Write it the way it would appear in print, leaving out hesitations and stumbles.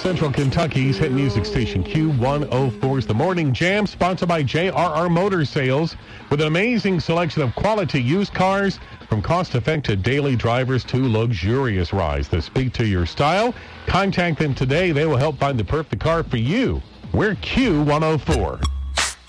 Central Kentucky's hit music station, Q104's The Morning Jam, sponsored by JRR Motor Sales, with an amazing selection of quality used cars, from cost-effective daily drivers to luxurious rides that speak to your style. Contact them today. They will help find the perfect car for you. We're Q104.